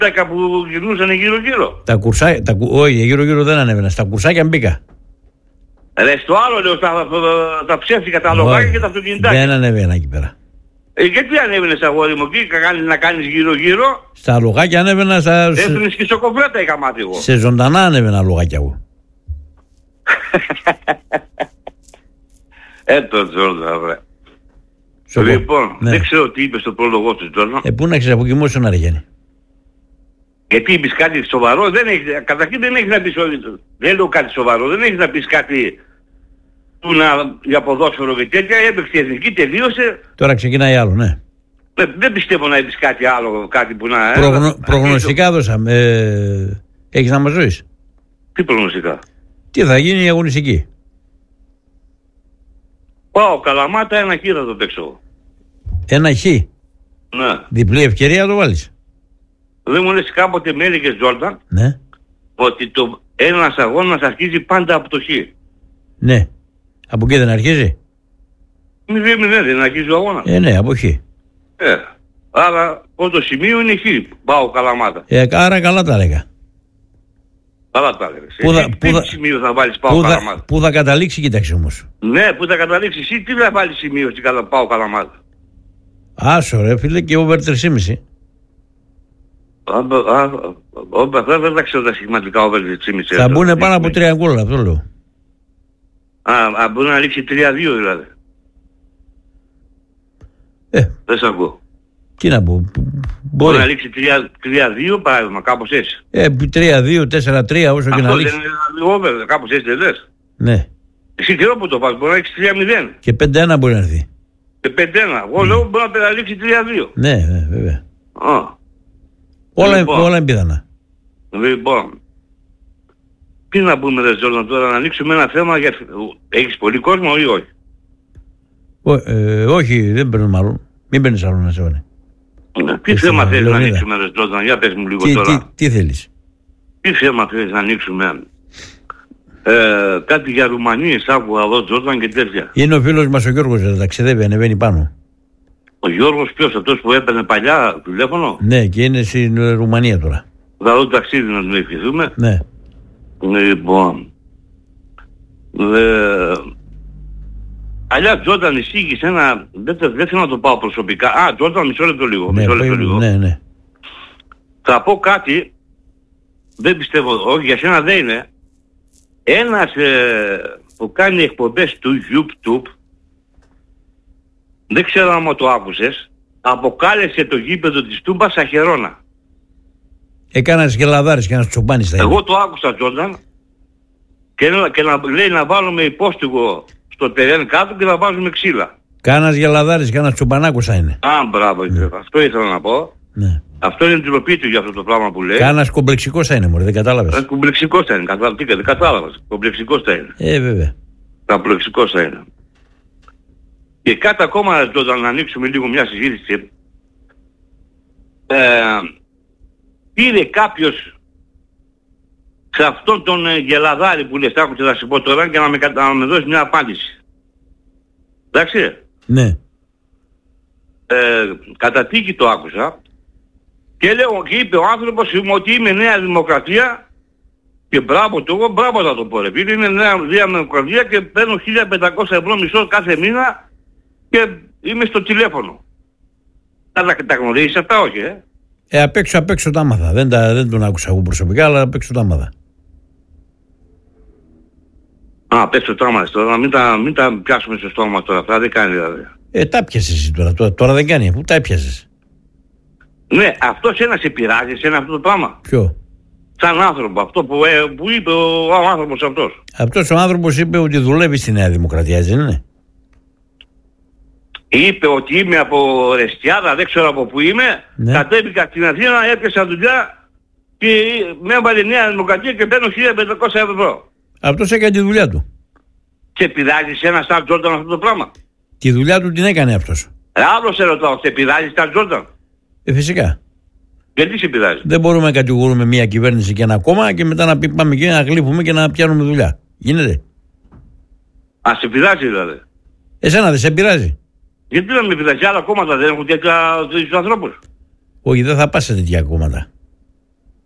10 που γυρνούσαν γύρω-γύρω. Όχι, γύρω-γύρω δεν ανέβαινα. Στα κουρσάκια μπήκα. Ρε, στο άλλο λέω, τα ψεύτικα τα λογάκια και τα αυτοκινητάκια. Δεν ανέβαινα εκεί πέρα. Γιατί ανέβαινες αγόρι μου εκεί, να κάνεις γύρω-γύρω. Στα λογάκια ανέβαινα. Έφυγες και στο κομπρέτα είχα μάθει εγώ. Σε ζωντανά ανέβαινα λογάκια εγώ. Το Τζόρνταν, βρε. Λοιπόν, ναι. Δεν ξέρω τι είπε στο πρόλογο του Τζόρνταν. Πού να ξέρει, από κοιμόσουν αργένει. Γιατί είπες κάτι σοβαρό, καταρχήν δεν έχεις να πεις, δεν λέω κάτι σοβαρό, δεν έχεις να πεις κάτι για ποδόσφαιρο και τέτοια, έπαιξε η εθνική, τελείωσε. Τώρα ξεκινάει άλλο, ναι. Δεν πιστεύω να είπες κάτι άλλο, κάτι που να... Προγνωστικά δώσαμε, έχεις να μας ζωείς. Τι προγνωστικά? Τι θα γίνει η αγωνιστική. Πάω Καλαμάτα 1-χ θα το παίξω. 1-χ. Ναι. Διπλή ευκαιρία το βάλεις. Δεν μου λες κάποτε με έλεγες Τζόρνταν, ναι, ότι ένας αγώνας αρχίζει πάντα από το χ. Ναι. Από εκεί δεν αρχίζει? 0-0 δεν αρχίζει ο αγώνας. Ναι, από χ. Άρα το σημείο είναι χ. Πάω Καλαμάτα. Άρα καλά τα έλεγα. Καλά τα έλεγες. Τι σημείο θα βάλεις πάω Καλαμάτα? Πού θα καταλήξει, κοίταξε όμως. Ναι, πού θα καταλήξει εσύ, τι θα βάλεις σημείο στην πάω Καλαμάτα? Άσο ρε φίλε, και over 3,5. Δεν τα ξέρω τα σχηματικά over 3,5. Θα μπουν πάνω από 3 γκολ, αυτό λέω. Μπορεί να λήξει 3-2 δηλαδή. Δεν σ' ακούω. Τι να πω. Μπορεί να λήξει 3-2 παράδειγμα, κάπως έτσι. 3-2, 4-3, όσο και να λήξει. Αυτό δεν είναι over, κάπως έτσι δεν λες? Ναι. Εσύ καιρό που το πας, μπορεί να λήξει 3-0. Και 5-1 μπορεί να έρθει. Και 5-1. Εγώ λέω μπορεί να λήξει 3-2. Ναι, βέβαια. Όλα είναι πιθανά. Λοιπόν, τι να πούμε ρε Τζόρνταν τώρα, να ανοίξουμε ένα θέμα για... Έχεις πολύ κόσμο ή όχι? Όχι, δεν παίρνω μάλλον. Μην παίρνεις άλλο να σε όνει. Τι θέμα θέλεις να ανοίξουμε ρε Τζόρνταν, για πες μου λίγο τώρα. Τι θέλεις? Τι θέμα θέλεις να ανοίξουμε? Κάτι για Ρουμανίες άκουγα εδώ Τζόρνταν και τέτοια. Είναι ο φίλος μας ο Γιώργος, ταξιδεύει, ανεβαίνει πάνω. Ο Γιώργος ποιος, αυτός που έπαιρνε παλιά τηλέφωνο? Ναι, και είναι στην Ρουμανία τώρα. Θα δω ταξίδι να τον ευχηθούμε. Ναι. Λοιπόν, αλλιά Τζόρνταν εισήγησε ένα, δεν θέλω να το πάω προσωπικά. Τζόρνταν μισό λεπτό λίγο. Ναι. Θα πω κάτι, δεν πιστεύω, όχι για σένα δεν είναι. Ένας που κάνει εκπομπές του YouTube, δεν ξέρω αν το άκουσες, αποκάλεσε το γήπεδο της Τούμπας Αχερώνα. Έκανας και λαδάρες και ένας τσομπάνης θα είναι. Εγώ το άκουσα Τζόρνταν και λέει να βάλουμε υπόστηγο στο τερέν κάτω και να βάζουμε ξύλα. Κάνας για λαδάρες και ένας τσομπανάκος θα είναι. Μπράβο, αυτό ήθελα να πω. Ναι. Αυτό είναι ντροπή του για αυτό το πράγμα που λέει. Κάνας κομπλεξικός θα είναι, μωρέ, δεν κατάλαβες. Κομπλεξικός θα είναι, δεν κατάλαβες. Κομπλεξικός θα είναι. Βέβαια. Κομπλεξικός θα είναι. Και κάτι ακόμα να ανοίξουμε λίγο μια συζήτηση. Πήρε κάποιος σε αυτόν τον γελαδάρι που λες, άκουσε να σου πω τώρα και να με δώσει μια απάντηση. Εντάξει. Ναι. Κατά τύχη το άκουσα και είπε ο άνθρωπος ότι είμαι Νέα Δημοκρατία και μπράβο του, εγώ μπράβο θα το πω ρε, επειδή είναι Νέα Δημοκρατία και παίρνω 1.500 ευρώ μισθό κάθε μήνα και είμαι στο τηλέφωνο. Τα γνωρίζεις αυτά, όχι απ' έξω τα μάθα. Δεν τον άκουσα εγώ προσωπικά, αλλά απ' έξω τα μάθα. Απ' έξω τα μάθα τώρα, μην τα πιάσουμε στο στόμα τώρα, αυτά δεν κάνει δηλαδή. Τα πιάσες εσύ τώρα δεν κάνει, πού τα έπιασες? Ναι, αυτό σένα σε πειράζει, σένα αυτό το πράγμα. Ποιο? Σαν άνθρωπο, αυτό που είπε ο άνθρωπος αυτός. Αυτός ο άνθρωπος είπε ότι δουλεύει στη Νέα Δημοκρατία, δεν είναι? Είπε ότι είμαι από Ρεστιάδα, δεν ξέρω από πού είμαι, ναι. Κατέβηκα στην Αθήνα, έπιασα δουλειά και με έβαλε Νέα Δημοκρατία και παίρνω 1.500 ευρώ. Αυτός έκανε τη δουλειά του. Σε πειράζει ένα σαν Τζόρνταν αυτό το πράγμα? Τη δουλειά του την έκανε αυτός. Άλλο σε ρωτάω, σε πειράζει σαν Τζόρνταν? Φυσικά. Γιατί σε πειράζει? Δεν μπορούμε να κατηγορούμε μια κυβέρνηση και ένα κόμμα και μετά να πάμε εκεί να γλύφουμε και να πιάνουμε δουλειά. Γίνεται? Σε πειράζει δηλαδή? Εσένα δεν σε πειράζει? Γιατί να με πειράζει? Άλλα κόμματα δεν έχουν τέτοιους ανθρώπους? Όχι, δεν θα πας σε τέτοια κόμματα.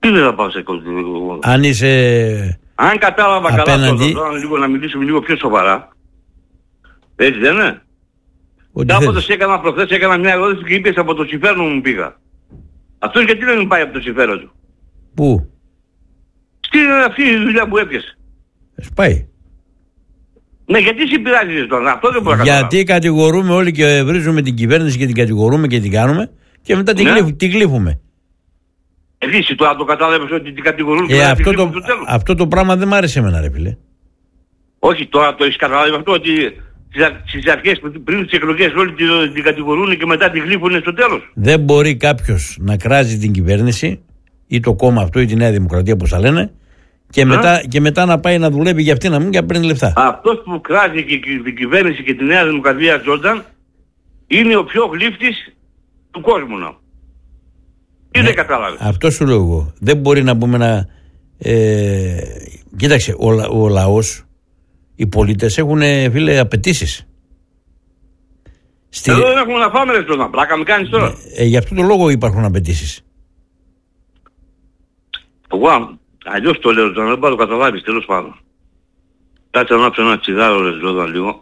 Τι δεν θα πάω σε Αν είσαι... Αν κατάλαβα απέναντι... καλά τώρα, λίγο να μιλήσουμε λίγο πιο σοβαρά. Έτσι δεν είναι? Κάποτε έκανα προχθές, έκανα μια ερώτηση και είπες από το συμφέρον μου πήγα. Αυτός γιατί δεν πάει από το συμφέρον του? Πού? Στην αυτή η δουλειά που έπιασε. Πάει. Ναι, γιατί συμπειράζεσαι τώρα? Αυτό δεν μπορώ να καταλάβω. Γιατί κατηγορούμε όλοι και βρίζουμε την κυβέρνηση και την κατηγορούμε και την κάνουμε και μετά την γλύφουμε. Εσύ τώρα το κατάλαβες ότι την κατηγορούν και αυτό το πράγμα δεν μ' άρεσε εμένα, ρε φίλε. Όχι, τώρα το έχεις καταλάβει αυτό, ότι στις αρχές πριν τις εκλογές όλοι την κατηγορούν και μετά την γλύφουν στο τέλος. Δεν μπορεί κάποιος να κράζει την κυβέρνηση ή το κόμμα αυτό ή τη Νέα Δημοκρατία, όπως θα λένε, και μετά να πάει να δουλεύει για αυτή και να παίρνει λεφτά. Αυτός που κράζει και την κυβέρνηση και τη Νέα Δημοκρατία, Τζόρνταν, είναι ο πιο γλύφτης του κόσμου. Τι δεν κατάλαβε? Αυτό σου λέω εγώ. Δεν μπορεί να πούμε να... Κοίταξε, ο λαός, οι πολίτες έχουν, φίλε, απαιτήσεις. Εδώ δεν έχουμε να φάμε, ρε Τζόρνταν. Πλάκα με κάνεις τώρα. Γι' αυτό το λόγο υπάρχουν απαιτήσεις. Εγώ αλλιώς το λέω, δεν μπορώ να το καταλάβεις, τέλος πάντων. Κάτσε να άψω ένα τσιγάρο, ρε Τζόρνταν, λίγο.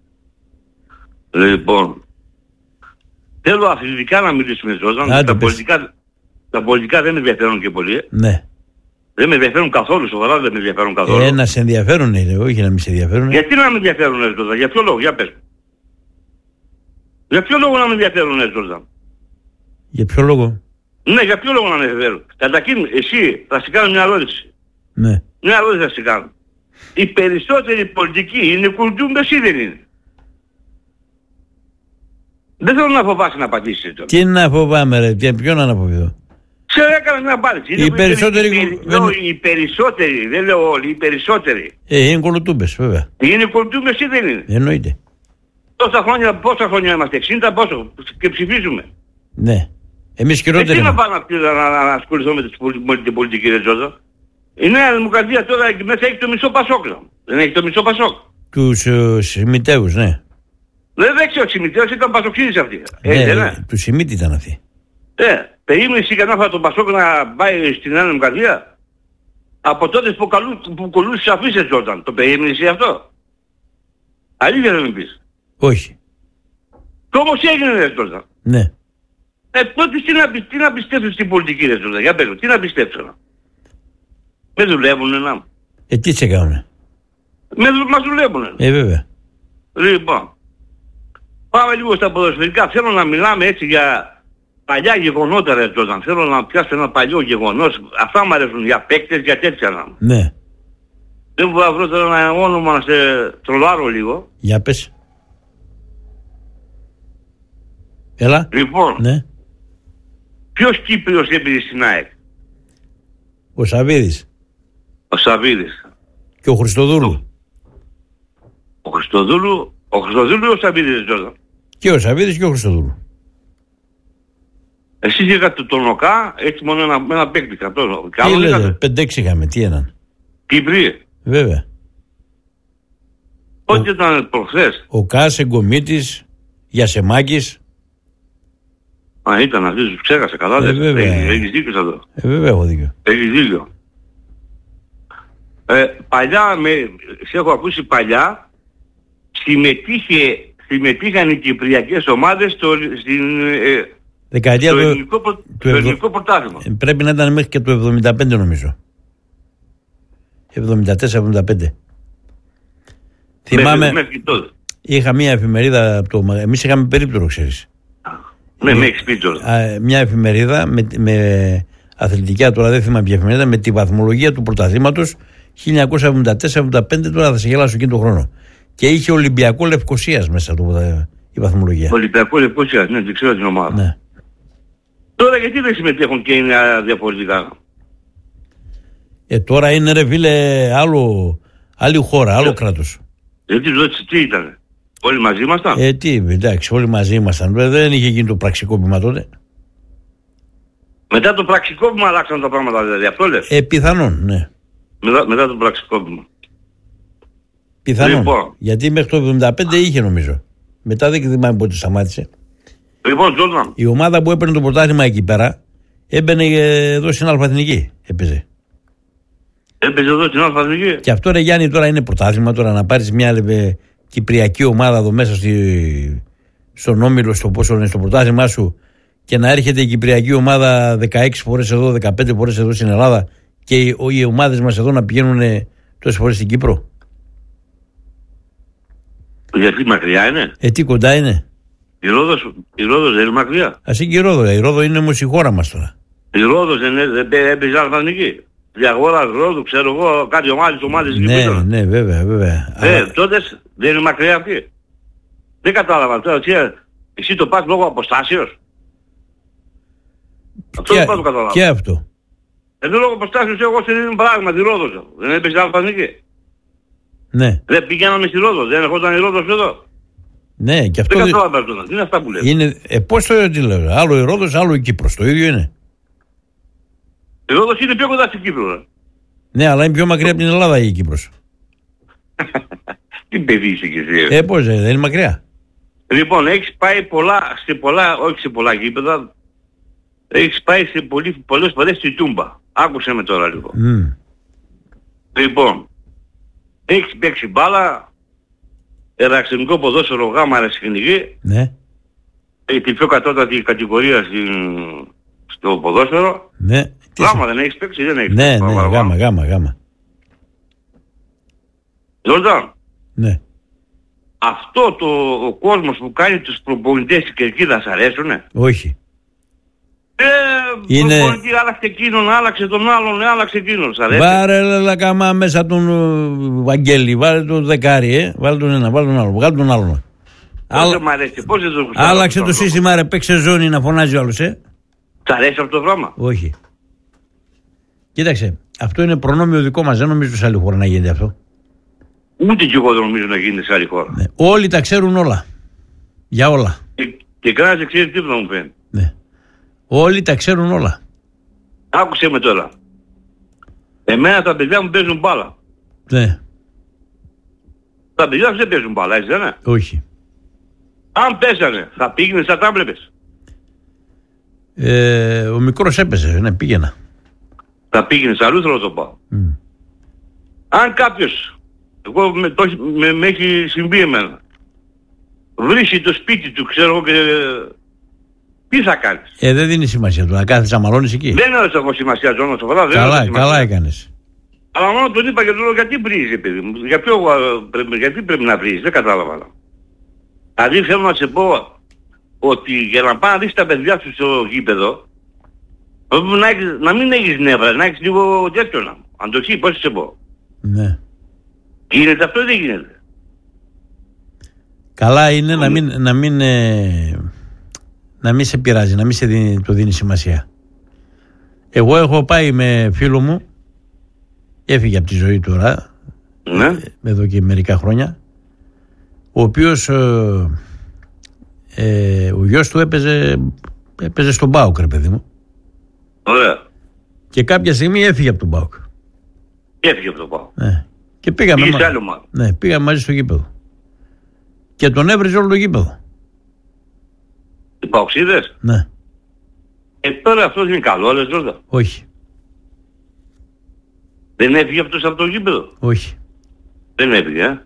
Λοιπόν, θέλω αθλητικά να μιλήσουμε, Τζόρνταν. Τα πολιτικά δεν με ενδιαφέρουν και πολύ. Ναι. Δεν με ενδιαφέρουν καθόλου, σοβαρά δεν με ενδιαφέρουν καθόλου. Να σε ενδιαφέρουν, όχι να μην σε ενδιαφέρουν. Γιατί να με ενδιαφέρουν, Τζόρνταν? Για ποιο λόγο? Για πες. Για ποιο λόγο να με ενδιαφέρουν, Τζόρνταν? Για ποιο λόγο? Ναι, για ποιο λόγο να με ενδιαφέρουν? Καταρχήν, εσύ θα σε κάνω μια ερώτηση. Ναι. Μια ερώτηση θα σε κάνω. Οι περισσότεροι πολιτικοί είναι κουρτούμπες ή δεν είναι? Δεν θέλω να φοβάσαι να απαντήσεις τώρα. Τι να φοβάμαι, ρε, ποιον να αναφοβηθώ? Ξέρω, έκανα μια απάντηση. Οι περισσότεροι, δεν λέω όλοι, οι περισσότεροι. Είναι κολοτούμπες, βέβαια. Είναι κολοτούμπες ή δεν είναι? Εννοείται. Πόσα χρόνια είμαστε, 60 πόσο, και ψηφίζουμε. Ναι. Εμείς χειρότεροι. Τι να πάμε να ασχοληθώ με την πολιτική, ρε Τζόρνταν? Η Νέα Δημοκρατία τώρα εκεί μέσα έχει το μισό Πασόκ. Δεν έχει το μισό Πασόκ? Τους Σιμιτέους, ναι. Δεν ξέρω, Σιμιτέους ήταν Πασοξίδης αυτοί. Ναι, του Σιμίτη ήταν αυτοί. Περίμενε εσύ κανένα το Πασόκ να πάει στην Νέα Δημοκρατία? Από τότε που κολλούν τις αφήσεις, Τζόρνταν. Το περίμενε εσύ αυτό? Αλήθεια δεν με πεις? Όχι. Και όμως έγινε, ρε Τζόρνταν. Ναι. Τότε τι να πιστέψω στην πολιτική, ρε Τζόρνταν? Για πες, τι να πιστέψω? Με δουλεύουνε να. Τι σε κάνουνε? Μας δουλεύουνε. Βέβαια. Λοιπόν, πάμε λίγο στα ποδοσφαιρικά. Θέλω να μιλάμε έτσι για παλιά γεγονότα, ρε Τζόρνταν. Θέλω να πιάσω ένα παλιό γεγονός. Αυτά μου αρέσουν, για παίκτες, για τέτοια να. Ναι. Δεν μπορώ να βρω τώρα ένα όνομα να σε τρολάρω λίγο. Για πες. Έλα. Λοιπόν, ναι. Ποιος Κύπριος έπαιζε στην ΑΕΚ? Ο Σαββίδης. Ο Σαββίδης. Και ο Χριστοδούλου. Ο Χριστοδούλου ή ο Σαββίδης, Τζόρνταν? Και ο Σαββίδης και ο Χριστοδούλου. Εσείς είχατε τον ΟΚΑ, έτσι μόνο ένα παίκτη κάτω. Τι λέτε, 5-6 είχαμε, τι έναν? Κύπροι. Βέβαια. Πότε ήταν προχθές? Ο Κάς, Εγκομίτης, Γιασεμάκης. Ήταν αυτοί, τους ξέχασε καλά. Έχεις δίκιο εδώ. Βέβαια έχω δίκιο. Έχεις δίκιο. Παλιά, σε έχω ακούσει παλιά, συμμετείχαν οι κυπριακές ομάδες στο ελληνικό πρωτάθλημα. Πρέπει να ήταν μέχρι και το 75 νομίζω. 74-75. Θυμάμαι, είχα μια εφημερίδα, εμείς είχαμε περίπτερο, ξέρεις. Ναι, με έχεις πει τώρα. Μια εφημερίδα με αθλητικά, τώρα δεν θυμάμαι ποια εφημερίδα, με τη βαθμολογία του πρωταθλήματος 1974-75, τώρα θα σε γελάσω εκείνο τον χρόνο. Και είχε Ολυμπιακό Λευκωσίας μέσα η βαθμολογία. Ολυμπιακό Λευκωσίας, ναι, δεν ξέρω την ομάδα. Ναι. Τώρα γιατί δεν συμμετέχουν και είναι διαφορετικά? Τώρα είναι, ρε φίλε, άλλη χώρα, άλλο κράτος. Γιατί τι ήτανε? Όλοι μαζί ήμασταν? Εντάξει, όλοι μαζί ήμασταν. Δεν είχε γίνει το πραξικόπημα τότε. Μετά το πραξικόπημα αλλάξαν τα πράγματα, δηλαδή, αυτό λες? Πιθανόν, ναι. Μετά το πραξικόπημα. Πιθανόν. Λοιπόν. Γιατί μέχρι το 75 είχε, νομίζω. Μετά δεν θυμάμαι πότε σταμάτησε. Λοιπόν, Τζόρνταν. Η ομάδα που έπαιρνε το πρωτάθλημα εκεί πέρα Έμπαινε εδώ στην Αλφαθηνική. Έπαιζε εδώ στην Αλφαθηνική. Και αυτό, ρε Γιάννη, τώρα είναι πρωτάθλημα. Τώρα να πάρεις μια κυπριακή ομάδα εδώ μέσα στον όμιλο, στο πρωτάθλημά σου, και να έρχεται η κυπριακή ομάδα 16 φορές εδώ, 15 φορές εδώ στην Ελλάδα, και οι ομάδες μας εδώ να πηγαίνουν τόσες φορές στην Κύπρο. Γιατί μακριά είναι? Τι κοντά είναι? Η Ρόδος δεν είναι μακριά. Ας είναι και η Ρόδο. Η Ρόδο είναι όμως η χώρα μας τώρα. Η Ρόδος δεν έπαιζε Αλφαθηνική. Διαγόρας Ρόδου, ξέρω εγώ, κάτι ομάδες εκεί. Ναι, βέβαια. Τότε δεν είναι μακριά αυτή. Δεν κατάλαβα τώρα. Εσύ το πας λόγω αποστάσεως. Αυτό δεν πάω το καταλάβω. Και αυτό. Εδώ λόγω αποστάσεως εγώ στην πράγμα τη Ρόδος. Δεν έπαιζε Αλφαθηνική. Ναι. Δεν πηγαίναμε στη Ρόδο, δεν ερχόταν η Ρόδος εδώ. Ναι, και αυτό. Δεν κατάλαβα τώρα. Τι είναι αυτά που λέτε? Είναι, πώς το λέω, άλλο η Ρόδος, άλλο η Κύπρος. Το ίδιο είναι. Η Ρόδος είναι πιο κοντά στην Κύπρο. Ναι, αλλά είναι πιο μακριά από την Ελλάδα η Κύπρος. Τι παιδί είσαι κι εσύ? Πώς δεν είναι μακριά. Λοιπόν, έχεις πάει όχι σε πολλά γήπεδα. Έχεις πάει σε πολλές φορές στη Τούμπα. Άκουσε με τώρα λίγο. Λοιπόν, έχεις παίξει μπάλα, εραξενικό ποδόσφαιρο γάμα αερασυχνική. Ναι. Την πιο κατώτατη κατηγορία στο ποδόσφαιρο. Ναι. Γάμα δεν έχεις παίξει, δεν έχεις. Ναι, γάμα. Ζόρταν. Ναι. Αυτό ο κόσμος που κάνει τους προπονητές στην κερκίδα σ' αρέσουνε? Όχι. Είναι... Προπονητή άλλαξε εκείνον, άλλαξε τον άλλον, άλλαξε εκείνον. Σ' αρέσει? Βάρε λακαμά μέσα τον Βαγγέλη, βάλε τον δεκάρι, βάλε τον ένα, βάλε τον άλλο, βγάλε τον άλλον. Πώς μ' αρέσει, πώς δεν το γουστάρω? Άλλαξε το σύστημα, ρε, παίξε ζώνη να φωνάζει ο άλλος, Σ' αρέσει αυτό το πράγμα? Όχι. Κοίταξε, αυτό είναι προνόμιο δικό μας, δεν νομίζω σε άλλη χώρα να γίνεται αυτό. Ούτε κι εγώ δεν νομίζω να γίνεται σε άλλη χώρα. Ναι. Όλοι τα ξέρουν όλα. Για όλα. Και κανένας δεν ξέρει τίποτα μου φαίνεται. Ναι. Όλοι τα ξέρουν όλα. Άκουσε με τώρα. Εμένα τα παιδιά μου παίζουν μπάλα. Ναι. Τα παιδιά σου δεν παίζουν μπάλα, έτσι δεν είναι? Όχι. Αν πέσανε, θα πήγαινες, θα τα βλέπεις? Ο μικρός έπαιζε, ναι, πήγαινα. Θα πήγαινες αλλού, θέλω να το πάω. Αν κάποιος, εγώ με έχει συμβεί εμένα, βρίσκει το σπίτι του, ξέρω εγώ, και τι θα κάνεις? Δεν δίνει σημασία του, να κάθεσαι να μαλώνεις εκεί. Δεν έδωσα εγώ σημασία, Τζόνο, σοβαρά. Καλά έκανες. Αλλά μόνο τον είπα και του λέω, γιατί βρίζει, παιδί μου? Γιατί πρέπει να βρίζει? Δεν κατάλαβα. Δηλαδή θέλω να σε πω ότι για να πάνε να δεις τα παιδιά σου στο γήπεδο, να μην έχεις νεύρα, να έχεις λίγο τέτοιο, αντοχή, πώς σε πω. Ναι. Γίνεται αυτό ή δεν γίνεται? Καλά είναι να μην σε πειράζει, να μην σε το δίνει σημασία. Εγώ έχω πάει με φίλο μου, έφυγε από τη ζωή τώρα, ναι, εδώ και μερικά χρόνια, ο οποίος ο γιος του έπαιζε στον ΠΑΟΚ, ρε παιδί μου. Ωραία. Και κάποια στιγμή έφυγε από τον ΠΑΟΚ. Έφυγε από τον ΠΑΟΚ. Ναι. Και πήγαμε μαζί στο γήπεδο. Και τον έβριζε όλο το γήπεδο. Οι παοξίδες? Ναι. Τώρα αυτός είναι καλό, λες Ζόρτα? Όχι. Δεν έφυγε αυτός από το γήπεδο? Όχι. Δεν έφυγε,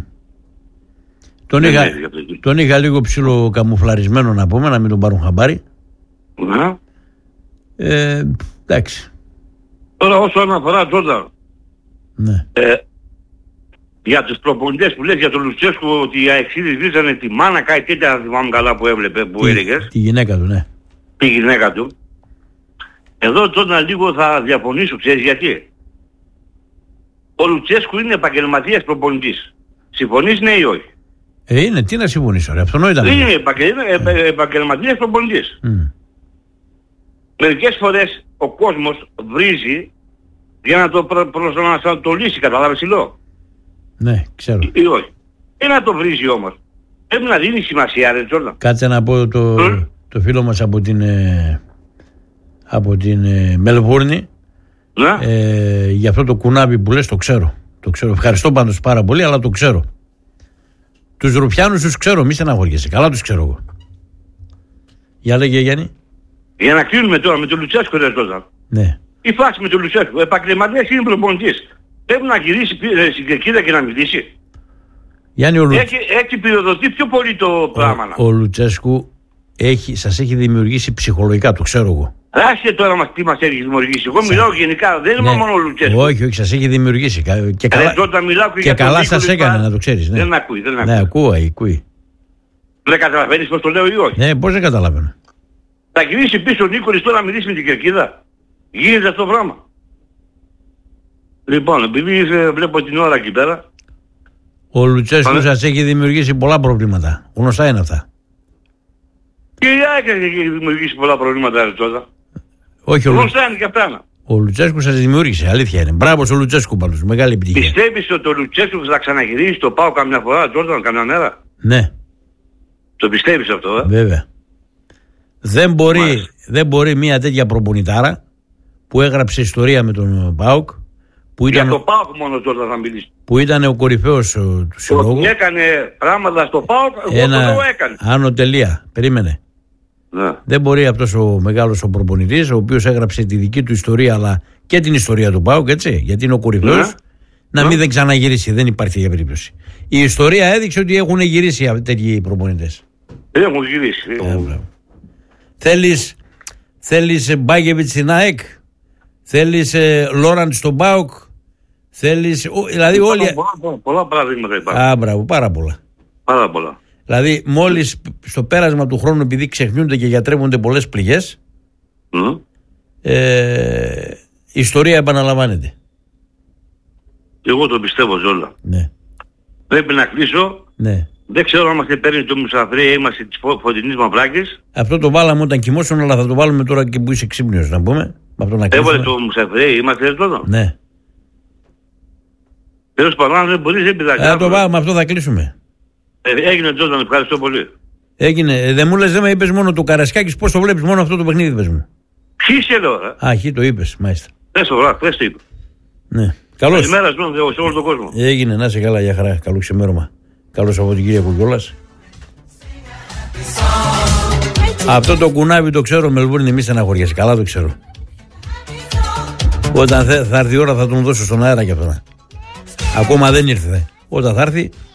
Τον είχα λίγο ψιλοκαμουφλαρισμένο, να πούμε, να μην τον πάρουν χαμπάρι. Ναι. Εντάξει. Τώρα όσον αφορά Ζόρτα, ναι. Για τους προπονητές που λες για τον Λουτσέσκου ότι οι αεξίδες βρίζανε τη μάνα, κάτι τέτοια, να θυμάμαι καλά που έβλεπε, που έλεγες. Τη γυναίκα του, ναι. Τη γυναίκα του. Εδώ τώρα λίγο θα διαφωνήσω, ξέρεις γιατί? Ο Λουτσέσκου είναι επαγγελματίας προπονητής. Συμφωνείς, ναι ή όχι? Είναι, τι να συμφωνήσω, ρε, αυτονόητα. Είναι επαγγελματίας προπονητής. Μερικές φορές ο κόσμος βρίζει για να το προσανατολίσει, καταλάβεις τι λέω? Ναι, ξέρω. Ή όχι? Να το βρίζει όμως. Πρέπει να δίνει σημασία, ρε Τζόρνταν. Κάτσε να πω το φίλο μας από την Μελβούρνη. Ναι. Για αυτό το κουνάβι που λες, το ξέρω. Ευχαριστώ πάντως πάρα πολύ, αλλά το ξέρω. Τους Ρουφιάνους τους ξέρω, μη στεναχωριέσαι. Καλά τους ξέρω εγώ. Για λέγε, Γιάννη. Για να κλείνουμε τώρα με τον Λουτσέσκο ρε Τζόρνταν. Ναι. Η φάση με τον Λουτσέσκο. Επαγγελματίας είναι προπονητής. Πρέπει να γυρίσει στην κερκίδα και να μιλήσει. Γιάννη, Έχει πυροδοτεί πιο πολύ το πράγμα. Ο Λουτσέσκου σας έχει δημιουργήσει ψυχολογικά, το ξέρω εγώ. Άσε τώρα τι μας έχει δημιουργήσει. Εγώ μιλάω γενικά, δεν είμαι μόνο ο Λουτσέσκου. Όχι, σας έχει δημιουργήσει. Και καλά σας έκανε, να το ξέρεις. Ναι. Δεν ακούει. Ναι, ακούει. Δεν καταλαβαίνεις πώς το λέω ή όχι. Ναι, πώς δεν καταλαβαίνω. Θα γυρίσει πίσω ο Νίκολης τώρα να μιλήσει με την κερκίδα. Γίνεται αυτό το πράγμα. Λοιπόν, επειδή βλέπω την ώρα εκεί πέρα. Ο Λουτσέσκου σας έχει δημιουργήσει πολλά προβλήματα. Γνωστά είναι αυτά. Και η ΑΕΚ έχει δημιουργήσει πολλά προβλήματα, Ριτσότα. Όχι, γνωστά είναι και αυτά. Ο Λουτσέσκου σας δημιούργησε, αλήθεια είναι. Μπράβο στο Λουτσέσκου πάντως, μεγάλη επιτυχία. Πιστεύεις ότι ο Λουτσέσκου θα ξαναγυρίσει το ΠΑΟ καμιά φορά, Τζόρνταν, καμιά μέρα? Ναι. Το πιστεύεις αυτό, Βέβαια. Δεν μπορεί μια τέτοια προπονητάρα που έγραψε ιστορία με τον ΠΑΟΚ. Για το ΠΑΟΚ μόνο Τζόρνταν θα μιλήσει. Που ήταν ο κορυφαίος του συλλόγου. Ότι έκανε πράγματα στο ΠΑΟΚ, εγώ το έκανε. Άνω τελεία. Περίμενε. Ναι. Δεν μπορεί αυτός ο μεγάλος ο προπονητής, ο οποίος έγραψε τη δική του ιστορία αλλά και την ιστορία του ΠΑΟΚ, έτσι, γιατί είναι ο κορυφαίος, να μην δεν ξαναγυρίσει. Δεν υπάρχει για περίπτωση. Η ιστορία έδειξε ότι έχουν γυρίσει τέτοιοι προπονητές. Έχουν γυρίσει. Θέλεις Μπάγεβιτς στην ΑΕΚ, θέλεις Λόραντ στον ΠΑΟΚ, θέλεις. Δηλαδή όλοι. Πολλά παραδείγματα υπάρχουν. Μπράβο, πάρα πολλά. Πάρα πολλά. Δηλαδή, μόλις στο πέρασμα του χρόνου, επειδή ξεχνιούνται και γιατρεύονται πολλές πληγές, η ιστορία επαναλαμβάνεται. Εγώ το πιστεύω Ζόλα. Ναι. Πρέπει να κλείσω. Ναι. Δεν ξέρω αν μας παίρνει το Μουσαφρί ή είμαστε της φωτεινής Μαυράκης. Αυτό το βάλαμε όταν κοιμόσουν, αλλά θα το βάλουμε τώρα και που είσαι ξύπνιος, να πούμε. Έβαλε το Μουσαφρί, είμαστε εδώ. Ναι. Τέλος πάντων, δεν μπορείς, δεν πειράζει. Θα το βάλουμε, αυτό θα κλείσουμε. Έγινε Τζόρνταν, ευχαριστώ πολύ. Έγινε. Δεν μου λες, δεν με είπες μόνο του Καρασκάκης, πώς το βλέπεις μόνο αυτό το παιχνίδι, πες μου. Χ είσαι εδώ, Χ το είπες, μάλιστα. Πες το βράδυ, πες το είπα. Ναι. Καλώς. Καλημέρα σε όλο τον κόσμο. Έγινε, να είσαι καλά, για χαρά. Καλό ξημέρωμα. Καλό Σαββατοκύριακο κιόλας. Αυτό το κουνάβι το ξέρω, Μελβούρνη, μη στεναχωριέσαι. Καλά το ξέρω. Όταν θα έρθει η ώρα θα τον δώσω στον αέρα κι αυτό. Ακόμα δεν ήρθε. Όταν θα έρθει